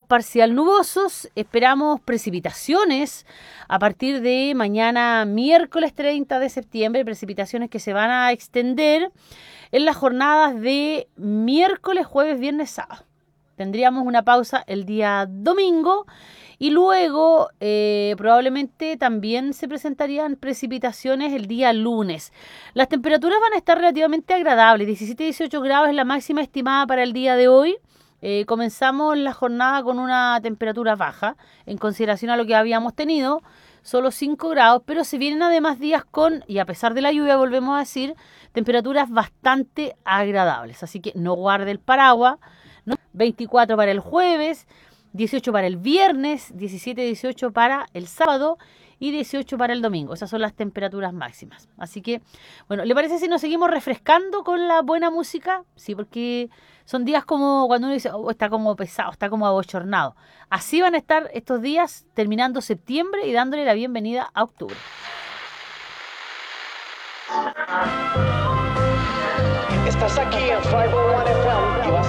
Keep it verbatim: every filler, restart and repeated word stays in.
parcial nubosos. Esperamos precipitaciones a partir de mañana miércoles treinta de septiembre, precipitaciones que se van a extender en las jornadas de miércoles, jueves, viernes, sábado. Tendríamos una pausa el día domingo y luego eh, probablemente también se presentarían precipitaciones el día lunes. Las temperaturas van a estar relativamente agradables, diecisiete a dieciocho grados es la máxima estimada para el día de hoy. Eh, comenzamos la jornada con una temperatura baja en consideración a lo que habíamos tenido, solo cinco grados, pero se vienen además días con, y a pesar de la lluvia volvemos a decir, temperaturas bastante agradables, así que no guarde el paraguas, ¿no? veinticuatro para el jueves, dieciocho para el viernes, diecisiete, dieciocho para el sábado y dieciocho para el domingo. Esas son las temperaturas máximas. Así que, bueno, ¿le parece si nos seguimos refrescando con la buena música? Sí, porque son días como cuando uno dice, oh, está como pesado, está como abochornado. Así van a estar estos días terminando septiembre y dándole la bienvenida a octubre. Estás aquí en cinco cero uno F M.